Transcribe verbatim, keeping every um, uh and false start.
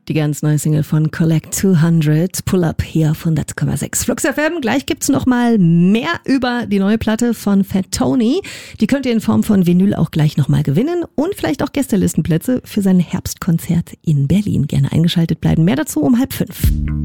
Die ganz neue Single von Collect zweihundert, Pull Up, hier auf hundert Komma sechs. Flux F M, gleich gibt's noch mal mehr über die neue Platte von Fat Tony. Die könnt ihr in Form von Vinyl auch gleich noch mal gewinnen und vielleicht auch Gästelistenplätze für sein Herbstkonzert in Berlin. Gerne eingeschaltet bleiben. Mehr dazu um halb fünf.